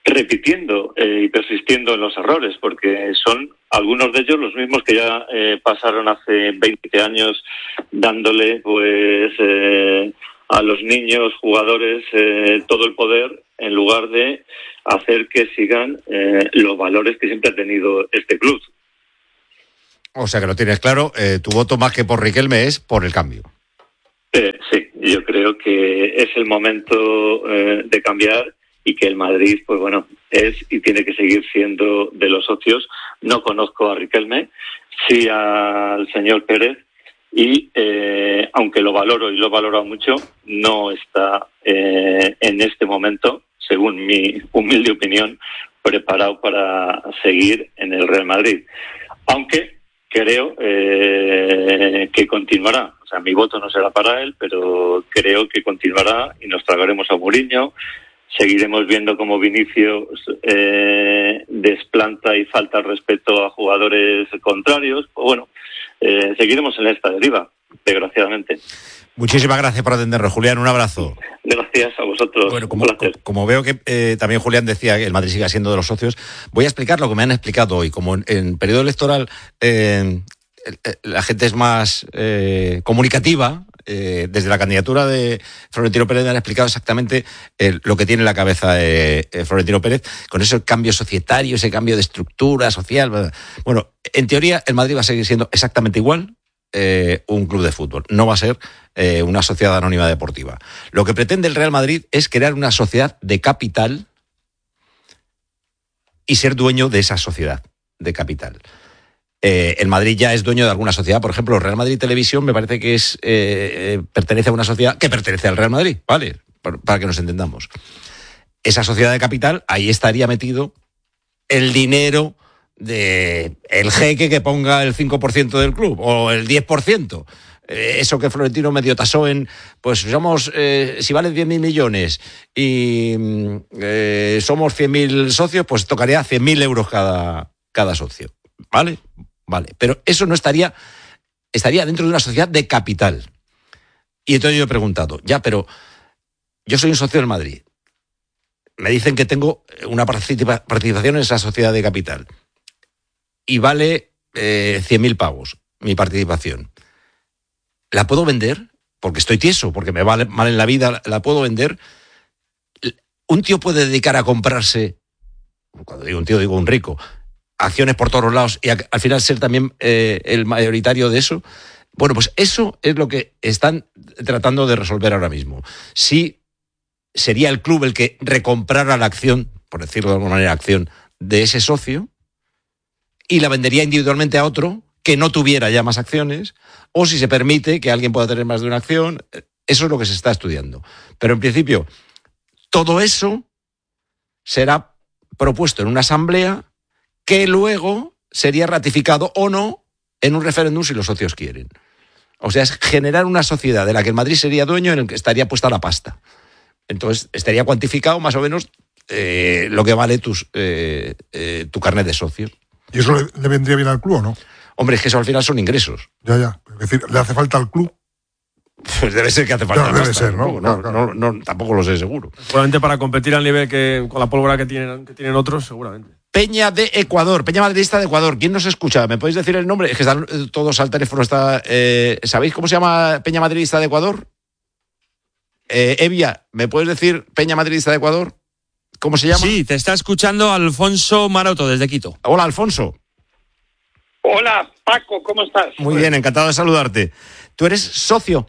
repitiendo eh, y persistiendo en los errores, porque son algunos de ellos los mismos que ya eh, pasaron hace veinte años dándole pues eh, a los niños jugadores eh, todo el poder en lugar de hacer que sigan eh, los valores que siempre ha tenido este club. O sea que lo tienes claro, eh, tu voto más que por Riquelme es por el cambio. Eh, sí, yo creo que es el momento eh, de cambiar y que el Madrid, pues bueno, es y tiene que seguir siendo de los socios. No conozco a Riquelme, sí al señor Pérez y eh, aunque lo valoro y lo he valorado mucho, no está eh, en este momento, según mi humilde opinión, preparado para seguir en el Real Madrid. Aunque creo eh, que continuará. O sea, mi voto no será para él, pero creo que continuará y nos tragaremos a Mourinho. Seguiremos viendo cómo Vinicius eh, desplanta y falta el respeto a jugadores contrarios. Pues bueno, eh, seguiremos en esta deriva, desgraciadamente. Muchísimas gracias por atendernos, Julián. Un abrazo. Gracias a vosotros. Bueno, como, como veo que eh, también Julián decía que el Madrid sigue siendo de los socios, voy a explicar lo que me han explicado hoy. Como en, en periodo electoral eh, la gente es más eh, comunicativa, eh, desde la candidatura de Florentino Pérez me han explicado exactamente eh, lo que tiene en la cabeza eh, eh, Florentino Pérez, con ese cambio societario, ese cambio de estructura social. Bueno, en teoría el Madrid va a seguir siendo exactamente igual. Eh, un club de fútbol, no va a ser eh, una sociedad anónima deportiva. Lo que pretende el Real Madrid es crear una sociedad de capital y ser dueño de esa sociedad de capital. Eh, el Madrid ya es dueño de alguna sociedad, por ejemplo, Real Madrid Televisión me parece que es eh, pertenece a una sociedad que pertenece al Real Madrid, ¿vale? Para, para que nos entendamos. Esa sociedad de capital, ahí estaría metido el dinero de el jeque que ponga el cinco por ciento del club o el diez por ciento. Eh, eso que Florentino medio tasó en, pues somos, eh, si vale diez mil millones y eh, somos cien mil socios, pues tocaría cien mil euros cada, cada socio. ¿Vale? Vale. Pero eso no estaría, estaría dentro de una sociedad de capital. Y entonces yo he preguntado, ya, pero yo soy un socio del Madrid. Me dicen que tengo una participa- participación en esa sociedad de capital. Y vale eh, cien mil pavos mi participación. ¿La puedo vender? Porque estoy tieso, porque me vale mal en la vida, ¿la puedo vender? ¿Un tío puede dedicar a comprarse, cuando digo un tío digo un rico, acciones por todos los lados y a, al final ser también eh, el mayoritario de eso? Bueno, pues eso es lo que están tratando de resolver ahora mismo. Si sería el club el que recomprara la acción, por decirlo de alguna manera, acción de ese socio, y la vendería individualmente a otro que no tuviera ya más acciones, o si se permite que alguien pueda tener más de una acción. Eso es lo que se está estudiando. Pero en principio, todo eso será propuesto en una asamblea que luego sería ratificado o no en un referéndum si los socios quieren. O sea, es generar una sociedad de la que el Madrid sería dueño en el que estaría puesta la pasta. Entonces, estaría cuantificado más o menos eh, lo que vale tus, eh, eh, tu carnet de socio. ¿Y eso le, le vendría bien al club o no? Hombre, es que eso al final son ingresos. Ya, ya. Es decir, ¿le hace falta al club? Pues debe ser que hace falta. Claro, debe pasta, ser, ¿no? No, Claro, no, claro. no, no, tampoco lo sé seguro. Seguramente para competir al nivel que con la pólvora que tienen, que tienen otros, seguramente. Peña de Ecuador, Peña Madridista de Ecuador. ¿Quién nos escucha? ¿Me podéis decir el nombre? Es que están eh, todos al teléfono. Está, eh, ¿sabéis cómo se llama Peña Madridista de Ecuador? Eh, Evia, ¿me puedes decir Peña Madridista de Ecuador? ¿Cómo se llama? Sí, te está escuchando Alfonso Maroto desde Quito. Hola, Alfonso. Hola, Paco, ¿cómo estás? Muy bien, encantado de saludarte. ¿Tú eres socio?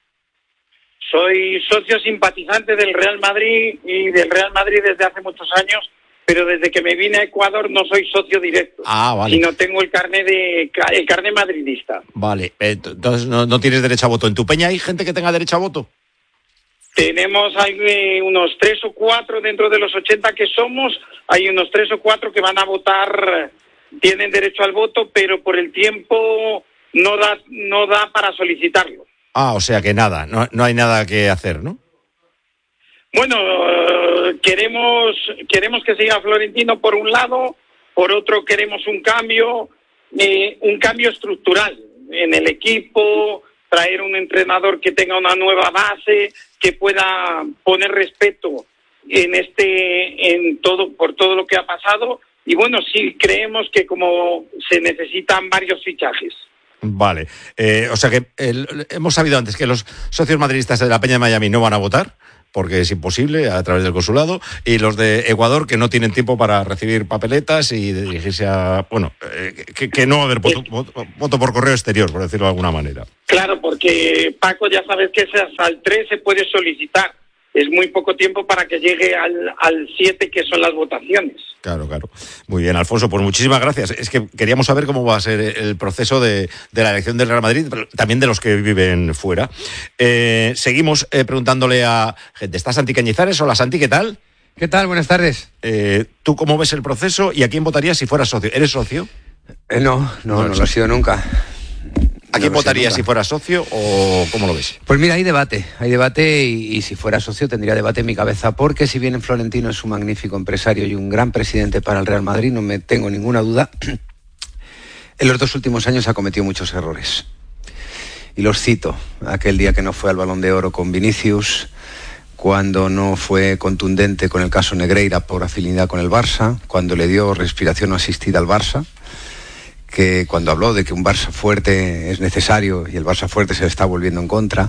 Soy socio simpatizante del Real Madrid y del Real Madrid desde hace muchos años, pero desde que me vine a Ecuador no soy socio directo. Ah, vale. Sino tengo el carnet de el carnet madridista. Vale, entonces no, no tienes derecho a voto. ¿En tu peña hay gente que tenga derecho a voto? Tenemos hay eh, unos tres o cuatro dentro de los ochenta que somos, hay unos tres o cuatro que van a votar, tienen derecho al voto, pero por el tiempo no da no da para solicitarlo. Ah, o sea que nada, no, no hay nada que hacer, ¿no? Bueno, eh, queremos queremos que siga Florentino por un lado, por otro queremos un cambio, eh, un cambio estructural en el equipo, traer un entrenador que tenga una nueva base, que pueda poner respeto en este, en todo, por todo lo que ha pasado. Y bueno, sí creemos que como se necesitan varios fichajes. Vale, eh, o sea que el, hemos sabido antes que los socios madridistas de la Peña de Miami no van a votar, porque es imposible a través del consulado, y los de Ecuador que no tienen tiempo para recibir papeletas y dirigirse a... Bueno, eh, que, que no va a haber voto, voto, voto por correo exterior, por decirlo de alguna manera. Claro, porque Paco, ya sabes que hasta el tres se puede solicitar. Es muy poco tiempo para que llegue al, al siete, que son las votaciones. Claro, claro. Muy bien, Alfonso, pues muchísimas gracias. Es que queríamos saber cómo va a ser el proceso de, de la elección del Real Madrid, pero también de los que viven fuera. Eh, seguimos eh, preguntándole a gente. ¿Está Santi Cañizares? Hola, Santi, ¿qué tal? ¿Qué tal? Buenas tardes. Eh, ¿Tú cómo ves el proceso y a quién votarías si fueras socio? ¿Eres socio? Eh, no, no, no, no lo he sido nunca. ¿A quién votarías si fuera socio o cómo lo ves? Pues mira, hay debate, hay debate y, y si fuera socio tendría debate en mi cabeza, porque si bien Florentino es un magnífico empresario y un gran presidente para el Real Madrid, no me tengo ninguna duda, en los dos últimos años ha cometido muchos errores. Y los cito, aquel día que no fue al Balón de Oro con Vinicius, cuando no fue contundente con el caso Negreira por afinidad con el Barça, cuando le dio respiración asistida al Barça, que cuando habló de que un Barça fuerte es necesario y el Barça fuerte se le está volviendo en contra,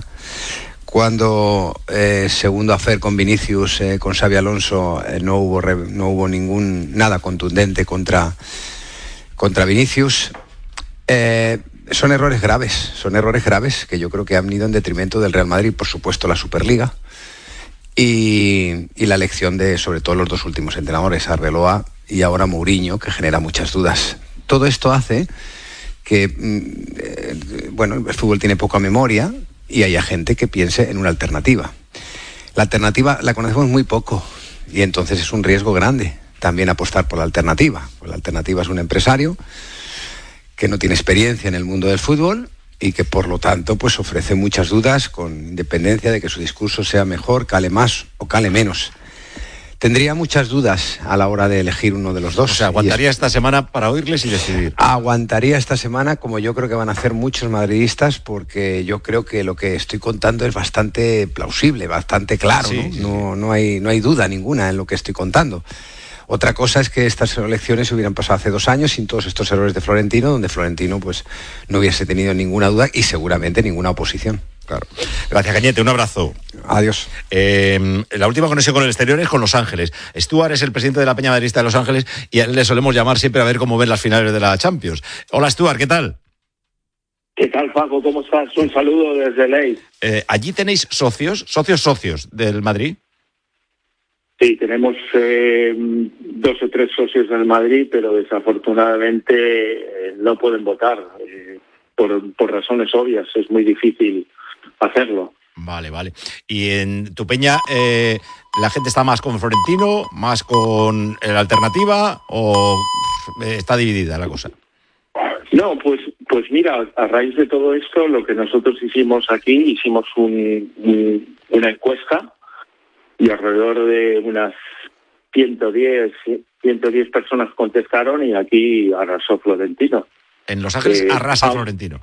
cuando eh, segundo affair con Vinicius, eh, con Xabi Alonso, eh, no hubo re, no hubo ningún nada contundente contra contra Vinicius, eh, son errores graves, son errores graves que yo creo que han ido en detrimento del Real Madrid, por supuesto la Superliga y, y la elección de sobre todo los dos últimos entrenadores, Arbeloa y ahora Mourinho, que genera muchas dudas. Todo esto hace que, eh, bueno, el fútbol tiene poca memoria y haya gente que piense en una alternativa. La alternativa la conocemos muy poco y entonces es un riesgo grande también apostar por la alternativa. Pues la alternativa es un empresario que no tiene experiencia en el mundo del fútbol y que por lo tanto pues ofrece muchas dudas con independencia de que su discurso sea mejor, cale más o cale menos. Tendría muchas dudas a la hora de elegir uno de los dos. O sea, aguantaría esta semana para oírles y decidir. Aguantaría esta semana, como yo creo que van a hacer muchos madridistas, porque yo creo que lo que estoy contando es bastante plausible, bastante claro, sí, ¿no? Sí, no, no hay, no hay duda ninguna en lo que estoy contando. Otra cosa es que estas elecciones se hubieran pasado hace dos años sin todos estos errores de Florentino, donde Florentino pues no hubiese tenido ninguna duda y seguramente ninguna oposición. Claro. Gracias, Cañete. Un abrazo. Adiós. Eh, la última conexión con el exterior es con Los Ángeles. Stuart es el presidente de la Peña Madridista de Los Ángeles y a él le solemos llamar siempre a ver cómo ven las finales de la Champions. Hola, Stuart, ¿qué tal? ¿Qué tal, Paco? ¿Cómo estás? Un saludo desde Ley. Eh, ¿Allí tenéis socios, socios socios del Madrid? Sí, tenemos eh, dos o tres socios del Madrid, pero desafortunadamente eh, no pueden votar eh, por, por razones obvias. Es muy difícil hacerlo. Vale, vale. ¿Y en tu peña eh, la gente está más con Florentino, más con la alternativa o está dividida la cosa? No, pues pues mira, a raíz de todo esto, lo que nosotros hicimos aquí, hicimos un, un, una encuesta y alrededor de unas ciento diez personas contestaron y aquí arrasó Florentino. En Los Ángeles eh, arrasa ah, Florentino.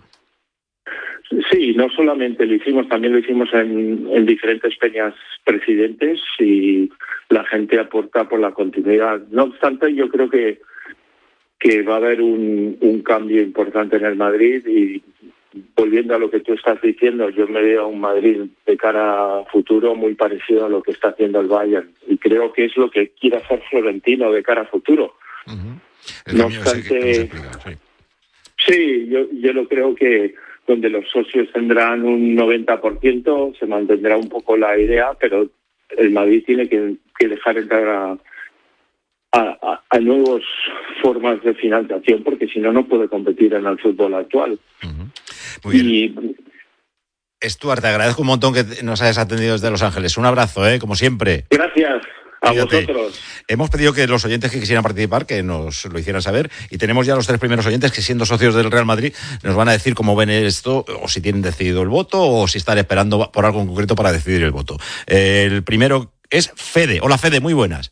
Sí, no solamente lo hicimos, también lo hicimos en, en diferentes peñas presidentes y la gente aporta por la continuidad. No obstante, yo creo que que va a haber un, un cambio importante en el Madrid y volviendo a lo que tú estás diciendo, yo me veo a un Madrid de cara a futuro muy parecido a lo que está haciendo el Bayern y creo que es lo que quiere hacer Florentino de cara a futuro. Uh-huh. No obstante, que sí, sí yo, yo lo creo que donde los socios tendrán un noventa por ciento se mantendrá un poco la idea, pero el Madrid tiene que, que dejar entrar a A, a, a nuevas formas de financiación porque si no, no puede competir en el fútbol actual. Uh-huh. Muy bien. Y... Stuart, te agradezco un montón que nos hayas atendido desde Los Ángeles. Un abrazo, ¿eh? Como siempre. Gracias. A Cuídate. vosotros. Hemos pedido que los oyentes que quisieran participar, que nos lo hicieran saber, y tenemos ya los tres primeros oyentes que, siendo socios del Real Madrid, nos van a decir cómo ven esto, o si tienen decidido el voto, o si están esperando por algo en concreto para decidir el voto. Eh, el primero es Fede. Hola, Fede, muy buenas.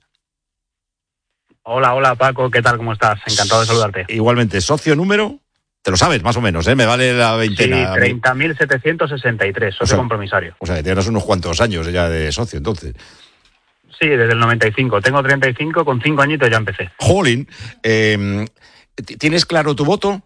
Hola, hola Paco, ¿qué tal? ¿Cómo estás? Encantado de saludarte. Igualmente, socio número, te lo sabes más o menos, ¿eh? Me vale la veintena. Sí, treinta mil setecientos sesenta y tres, socio o sea, compromisario. O sea, que tienes unos cuantos años ya de socio, entonces. sí, desde el noventa y cinco. Tengo treinta y cinco, con cinco añitos ya empecé. Jolín, eh, ¿tienes claro tu voto?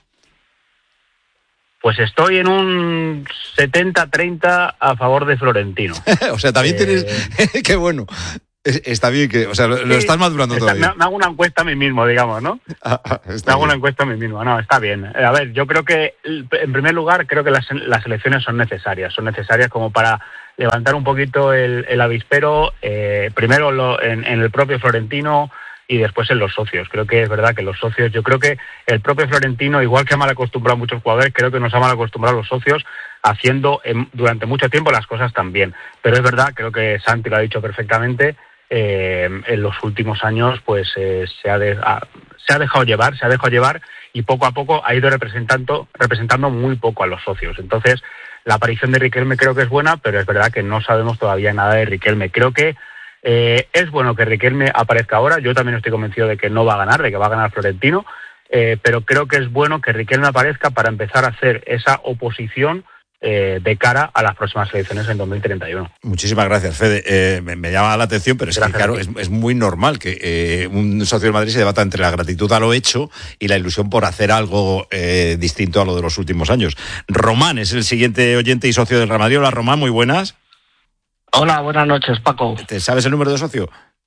Pues estoy en un setenta treinta a favor de Florentino. O sea, también eh... tienes... Qué bueno. Está bien que, o sea, lo, sí, lo estás madurando está, todavía. Me, me hago una encuesta a mí mismo, digamos, ¿no? Ah, ah, me hago bien. una encuesta a mí mismo, no, está bien. A ver, yo creo que, en primer lugar, creo que las, las elecciones son necesarias, son necesarias como para levantar un poquito el, el avispero, eh, primero lo, en, en el propio Florentino y después en los socios. Creo que es verdad que los socios, yo creo que el propio Florentino, igual que ha mal acostumbrado a muchos jugadores, creo que nos ha mal acostumbrado a los socios haciendo en, durante mucho tiempo las cosas tan bien. Pero es verdad, creo que Santi lo ha dicho perfectamente, Eh, en los últimos años pues eh, se, ha de, ha, se ha dejado llevar, se ha dejado llevar y poco a poco ha ido representando, representando muy poco a los socios. Entonces, la aparición de Riquelme creo que es buena, pero es verdad que no sabemos todavía nada de Riquelme. Creo que eh, es bueno que Riquelme aparezca ahora. Yo también estoy convencido de que no va a ganar, de que va a ganar Florentino, eh, pero creo que es bueno que Riquelme aparezca para empezar a hacer esa oposición Eh, de cara a las próximas elecciones en dos mil treinta y uno. Muchísimas gracias, Fede. Eh, me, me llama la atención, pero es gracias que, claro, es, es muy normal que eh, un socio del Madrid se debata entre la gratitud a lo hecho y la ilusión por hacer algo eh, distinto a lo de los últimos años. Román es el siguiente oyente y socio del Real Madrid. Hola, Román, muy buenas. Hola, buenas noches, Paco. ¿Te sabes el número de socio?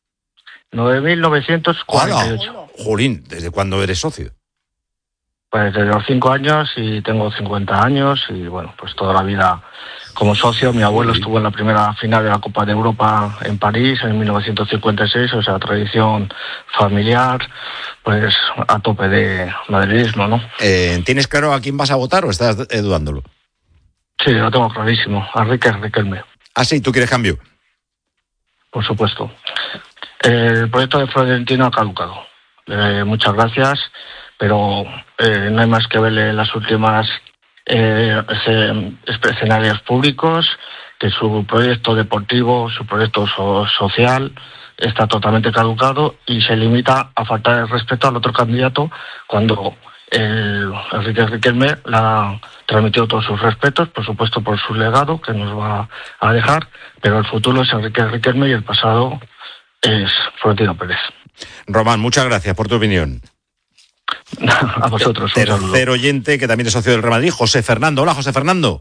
nueve mil novecientos cuarenta y ocho. Hola. Jolín, ¿desde cuándo eres socio? Pues desde los cinco años y tengo cincuenta años y bueno, pues toda la vida como socio. Mi abuelo estuvo en la primera final de la Copa de Europa en París en mil novecientos cincuenta y seis, o sea, tradición familiar, pues a tope de madridismo, ¿no? Eh, ¿Tienes claro a quién vas a votar o estás eh, dudándolo? Sí, lo tengo clarísimo, a Riquelme, Riquelme. Ah, sí, ¿tú quieres cambio? Por supuesto. El proyecto de Florentino ha caducado. Eh, muchas gracias. Pero eh, no hay más que verle las últimas eh, escenarios públicos, que su proyecto deportivo, su proyecto so- social está totalmente caducado y se limita a faltar el respeto al otro candidato cuando el Enrique Riquelme le ha transmitido todos sus respetos, por supuesto por su legado que nos va a dejar, pero el futuro es Enrique Riquelme y el pasado es Florentino Pérez. Román, muchas gracias por tu opinión. A vosotros. Tercer oyente, que también es socio del Real Madrid, José Fernando. Hola, José Fernando.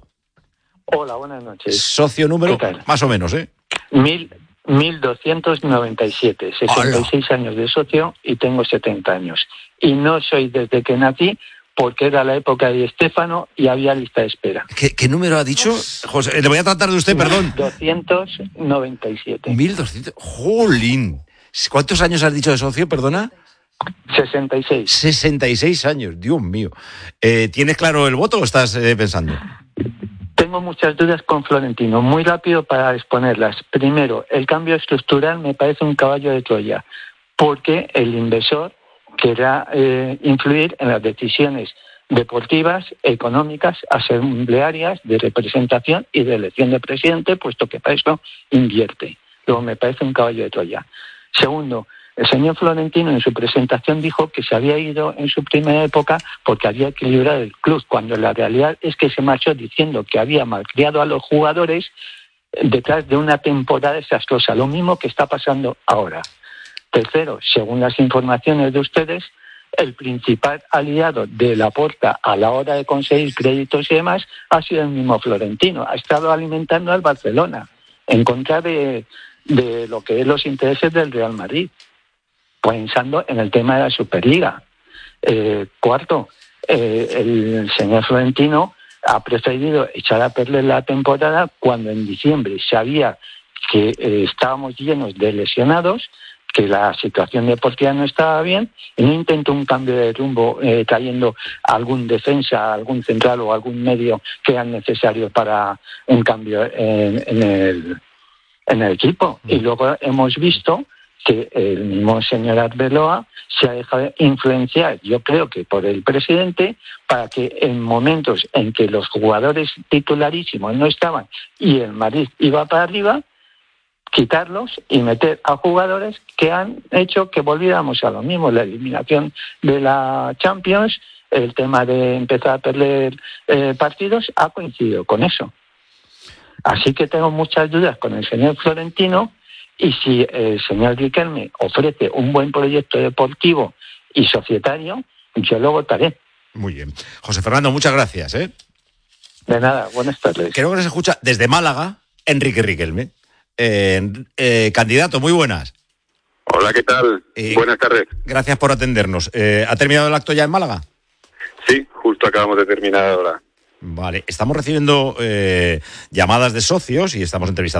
Hola, buenas noches. Socio número, más o menos, ¿eh? Mil, mil doscientos noventa y siete, sesenta y seis años de socio y tengo setenta años. Y no soy desde que nací, porque era la época de Estéfano y había lista de espera. ¿Qué, qué número ha dicho? José, le voy a tratar de usted, perdón. mil doscientos noventa y siete. mil doscientos. ¡Jolín! ¿Cuántos años has dicho de socio, perdona? sesenta y seis. sesenta y seis años, Dios mío. Eh, ¿Tienes claro el voto o estás eh, pensando? Tengo muchas dudas con Florentino. Muy rápido para exponerlas. Primero, el cambio estructural me parece un caballo de Troya, porque el inversor querrá eh, influir en las decisiones deportivas, económicas, asamblearias, de representación y de elección de presidente, puesto que para eso invierte. Luego me parece un caballo de Troya. Segundo, el señor Florentino en su presentación dijo que se había ido en su primera época porque había que librar el club, cuando la realidad es que se marchó diciendo que había malcriado a los jugadores detrás de una temporada desastrosa, lo mismo que está pasando ahora. Tercero, según las informaciones de ustedes, el principal aliado de Laporta a la hora de conseguir créditos y demás ha sido el mismo Florentino. Ha estado alimentando al Barcelona en contra de, de lo que es los intereses del Real Madrid, pensando en el tema de la Superliga. Eh, cuarto, eh, el señor Florentino ha preferido echar a perder la temporada cuando en diciembre sabía que eh, estábamos llenos de lesionados, que la situación deportiva no estaba bien, y no intentó un cambio de rumbo eh, trayendo algún defensa, algún central o algún medio que eran necesarios para un cambio en, en, el, en el equipo. Y luego hemos visto que el mismo señor Arbeloa se ha dejado influenciar, yo creo que por el presidente, para que en momentos en que los jugadores titularísimos no estaban y el Madrid iba para arriba, quitarlos y meter a jugadores que han hecho que volviéramos a lo mismo. La eliminación de la Champions, el tema de empezar a perder eh, partidos, ha coincidido con eso. Así que tengo muchas dudas con el señor Florentino Y si el señor Riquelme ofrece un buen proyecto deportivo y societario, yo lo votaré. Muy bien. José Fernando, muchas gracias, ¿eh? De nada, buenas tardes. Creo que nos escucha desde Málaga, Enrique Riquelme. Eh, eh, candidato, muy buenas. Hola, ¿qué tal? Eh, buenas tardes. Gracias por atendernos. Eh, ¿Ha terminado el acto ya en Málaga? Sí, justo acabamos de terminar ahora. Vale, estamos recibiendo eh, llamadas de socios y estamos entrevistando